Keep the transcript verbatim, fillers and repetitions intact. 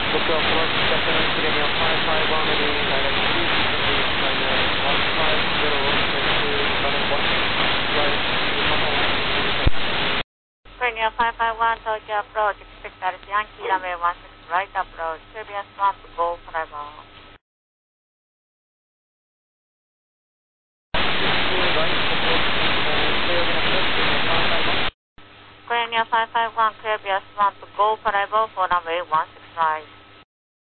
Tokyo approach, Japan, Premier five five one, ready, direct three six three, minus one five zero, twenty-two, runway one six, right, Yokohama one six three, Premier five five one, Tokyo approach, expect Alice Yankee, runway one six, right approach, previous one to go forever. right, approach, and clear again approach, Premier five five one. Premier five five one, previous one to go forever for runway one six right.